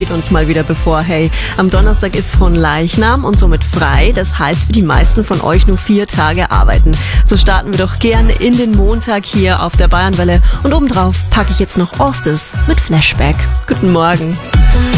steht uns mal wieder bevor. Hey, am Donnerstag ist Fronleichnam und somit frei. Das heißt für die meisten von euch nur 4 Tage arbeiten. So starten wir doch gerne in den Montag hier auf der Bayernwelle. Und obendrauf packe ich jetzt noch Orstes mit Flashback. Guten Morgen.